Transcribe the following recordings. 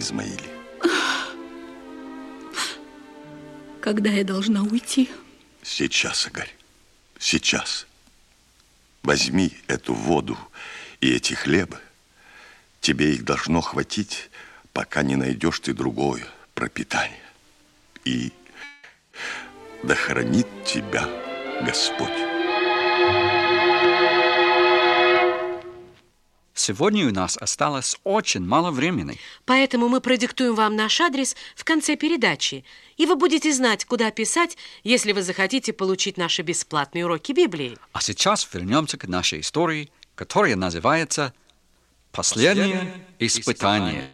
Измаиле. Когда я должна уйти? Сейчас, Агарь, сейчас. Возьми эту воду и эти хлебы. Тебе их должно хватить, пока не найдешь ты другое пропитание. И да хранит тебя Господь. Сегодня у нас осталось очень мало времени. Поэтому мы продиктуем вам наш адрес в конце передачи, и вы будете знать, куда писать, если вы захотите получить наши бесплатные уроки Библии. А сейчас вернемся к нашей истории, которая называется «Последнее испытание».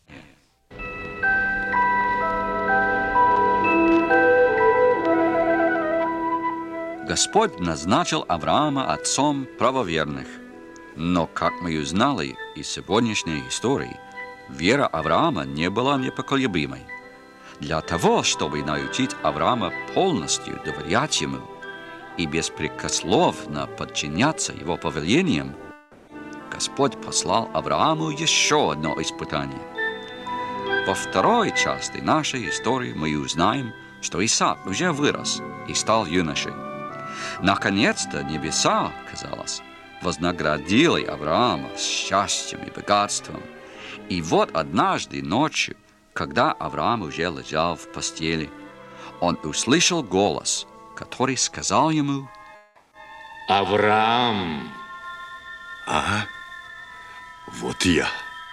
Господь назначил Авраама отцом правоверных. Но, как мы узнали из сегодняшней истории, вера Авраама не была непоколебимой. Для того, чтобы научить Авраама полностью доверять ему и беспрекословно подчиняться его повелениям, Господь послал Аврааму еще одно испытание. Во второй части нашей истории мы узнаем, что Исаак уже вырос и стал юношей. Наконец-то небеса, казалось, вознаградили Авраама счастьем и богатством. И вот однажды ночью, когда Авраам уже лежал в постели, он услышал голос, который сказал ему: «Авраам!» Ага, вот я.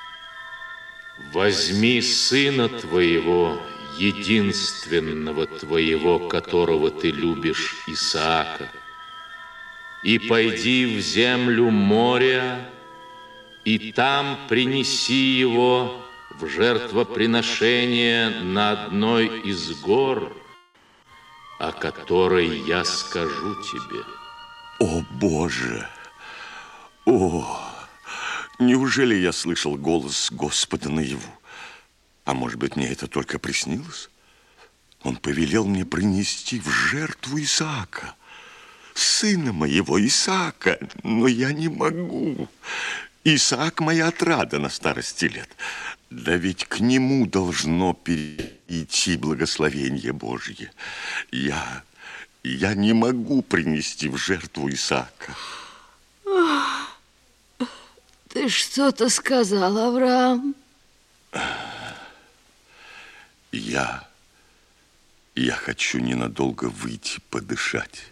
«Возьми сына твоего, единственного твоего, которого ты любишь, Исаака, и пойди в землю Мория, и там принеси его в жертвоприношение на одной из гор, о которой я скажу тебе». О, Боже! О, неужели я слышал голос Господа наяву? А может быть, мне это только приснилось? Он повелел мне принести в жертву Исаака, сына моего Исаака, но я не могу. Исаак моя отрада на старости лет. Да ведь к нему должно перейти благословение Божье. Я не могу принести в жертву Исаака. Ты что-то сказал, Авраам? Я хочу ненадолго выйти подышать.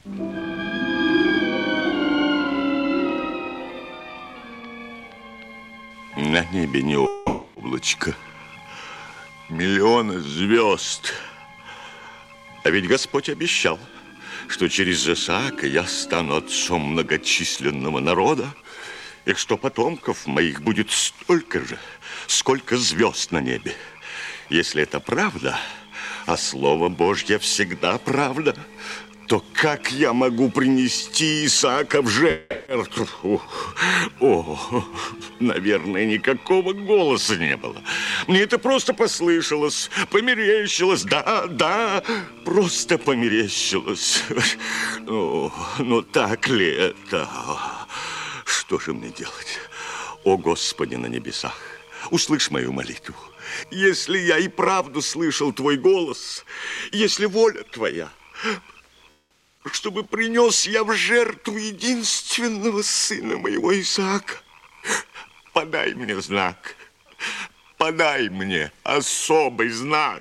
На небе не облачко, миллионы звезд. А ведь Господь обещал, что через Исаака я стану отцом многочисленного народа, и что потомков моих будет столько же, сколько звезд на небе. Если это правда, а Слово Божье всегда правда, то как я могу принести Исаака в жертву? О, наверное, никакого голоса не было. Мне это просто послышалось, померещилось. Да, просто померещилось. О, но так ли это? Что же мне делать? О, Господи на небесах, услышь мою молитву. Если я и правду слышал Твой голос, если воля Твоя, чтобы принес я в жертву единственного сына моего Исаака, подай мне знак, подай мне особый знак.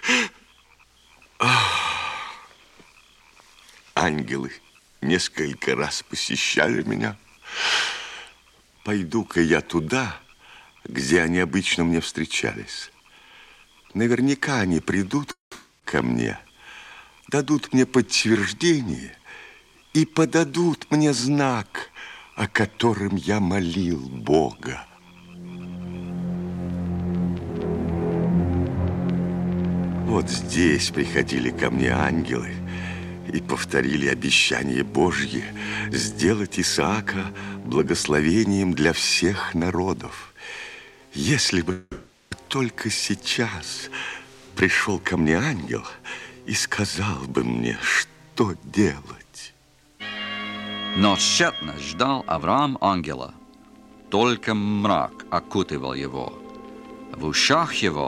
Ангелы несколько раз посещали меня. Пойду-ка я туда, где они обычно мне встречались. Наверняка они придут ко мне, дадут мне подтверждение и подадут мне знак, о котором я молил Бога. Вот здесь приходили ко мне ангелы и повторили обещание Божье сделать Исаака благословением для всех народов. Если бы только сейчас пришел ко мне ангел и сказал бы мне, что делать. Но тщетно ждал Авраам ангела. Только мрак окутывал его. В ушах его